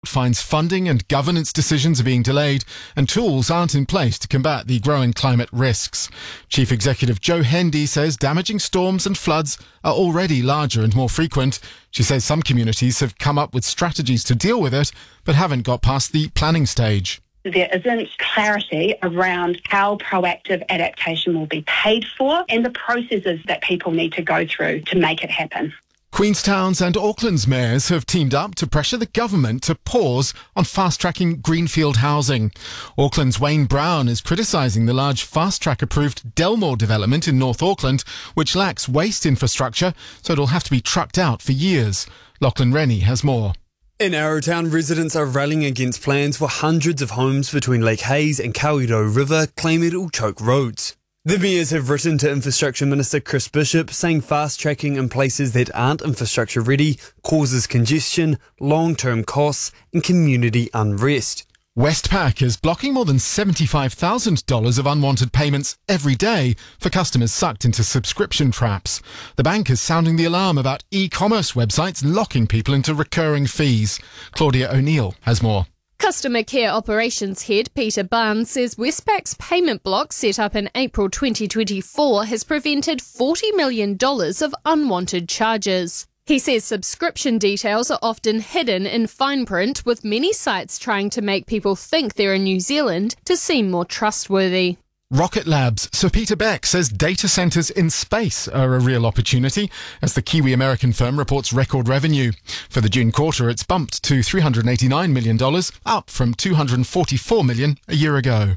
finds funding and governance decisions are being delayed and tools aren't in place to combat the growing climate risks. Chief Executive Jo Hendy says damaging storms and floods are already larger and more frequent. She says some communities have come up with strategies to deal with it, but haven't got past the planning stage. There isn't clarity around how proactive adaptation will be paid for and the processes that people need to go through to make it happen. Queenstown's and Auckland's mayors have teamed up to pressure the government to pause on fast-tracking greenfield housing. Auckland's Wayne Brown is criticising the large fast-track approved Delmore development in North Auckland, which lacks waste infrastructure, so it'll have to be trucked out for years. Lachlan Rennie has more. In Arrowtown, residents are rallying against plans for hundreds of homes between Lake Hayes and Kawerau River, claiming it will choke roads. The mayors have written to Infrastructure Minister Chris Bishop saying fast-tracking in places that aren't infrastructure ready causes congestion, long-term costs and community unrest. Westpac is blocking more than $75,000 of unwanted payments every day for customers sucked into subscription traps. The bank is sounding the alarm about e-commerce websites locking people into recurring fees. Claudia O'Neill has more. Customer Care Operations Head Peter Barnes says Westpac's payment block set up in April 2024 has prevented $40 million of unwanted charges. He says subscription details are often hidden in fine print, with many sites trying to make people think they're in New Zealand to seem more trustworthy. Rocket Lab's Sir Peter Beck says data centres in space are a real opportunity as the Kiwi-American firm reports record revenue. For the June quarter, it's bumped to $389 million, up from $244 million a year ago.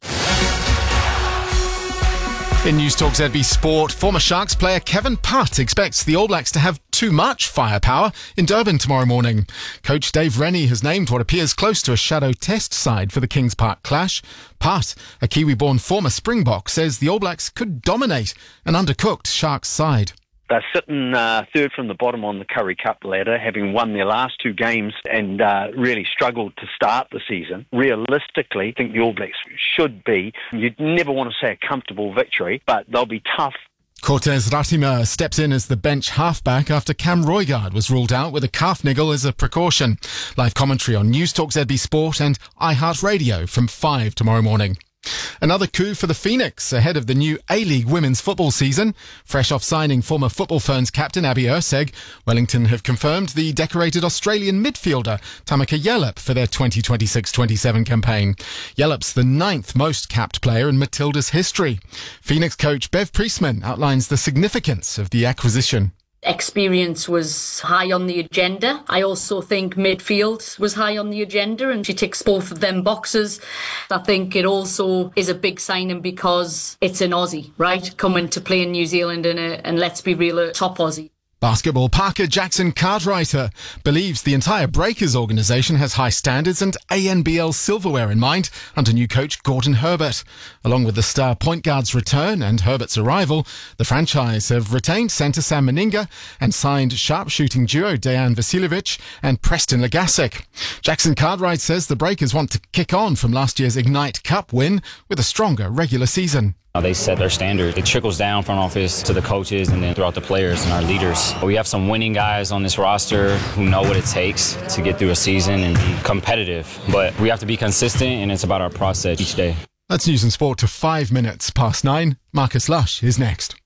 In News Talk ZB Sport, former Sharks player Kevin Putt expects the All Blacks to have too much firepower in Durban tomorrow morning. Coach Dave Rennie has named what appears close to a shadow test side for the Kings Park clash. Putt, a Kiwi-born former Springbok, says the All Blacks could dominate an undercooked Sharks side. They're sitting third from the bottom on the Currie Cup ladder, having won their last two games and really struggled to start the season. Realistically, I think the All Blacks should be, you'd never want to say a comfortable victory, but they'll be tough. Cortez Ratimer steps in as the bench halfback after Cam Roigard was ruled out with a calf niggle as a precaution. Live commentary on News Talk ZB Sport and iHeartRadio from 5 tomorrow morning. Another coup for the Phoenix ahead of the new A-League women's football season. Fresh off signing former Football Ferns captain Abby Erceg, Wellington have confirmed the decorated Australian midfielder Tamika Yallop for their 2026-27 campaign. Yallop's the 9th most capped player in Matilda's history. Phoenix coach Bev Priestman outlines the significance of the acquisition. Experience was high on the agenda. I also think midfield was high on the agenda, and she ticks both of them boxes. I think it also is a big signing because it's an Aussie, right? Coming to play in New Zealand and let's be real, a top Aussie. Basketball Parker Jackson Cartwrighter believes the entire Breakers organisation has high standards and ANBL silverware in mind under new coach Gordon Herbert. Along with the star point guard's return and Herbert's arrival, the franchise have retained centre Sam Meninga and signed sharpshooting duo Dejan Vasiljevic and Preston Legasic. Jackson Cartwright says the Breakers want to kick on from last year's Ignite Cup win with a stronger regular season. They set their standard. It trickles down front office to the coaches and then throughout the players and our leaders. We have some winning guys on this roster who know what it takes to get through a season and be competitive. But we have to be consistent, and it's about our process each day. That's News and Sport to 5 minutes past 9. Marcus Lush is next.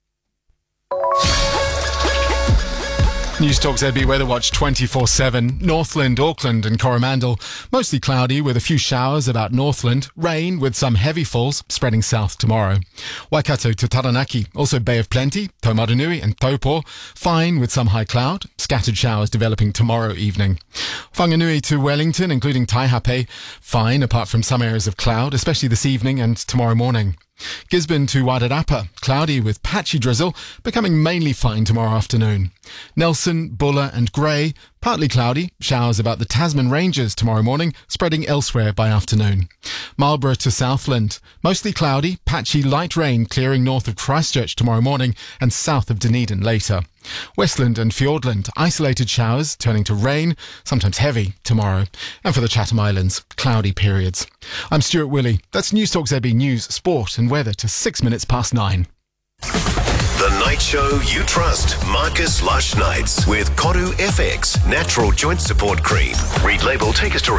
News Talk ZB Weather Watch 24/7. Northland, Auckland and Coromandel. Mostly cloudy with a few showers about Northland. Rain with some heavy falls spreading south tomorrow. Waikato to Taranaki. Also Bay of Plenty, Taumarunui and Taupo. Fine with some high cloud. Scattered showers developing tomorrow evening. Whanganui to Wellington, including Taihape. Fine apart from some areas of cloud, especially this evening and tomorrow morning. Gisborne to Wairarapa, cloudy with patchy drizzle, becoming mainly fine tomorrow afternoon. Nelson, Buller and Grey, partly cloudy, showers about the Tasman Ranges tomorrow morning, spreading elsewhere by afternoon. Marlborough to Southland, mostly cloudy, patchy light rain clearing north of Christchurch tomorrow morning and south of Dunedin later. Westland and Fiordland, isolated showers turning to rain, sometimes heavy, tomorrow. And for the Chatham Islands, cloudy periods. I'm Stuart Willey. That's News Talk ZB News, Sport and Weather to 6 minutes past 9. The night show you trust. Marcus Lush Nights with Koru FX Natural Joint Support Cream. Read label, take us to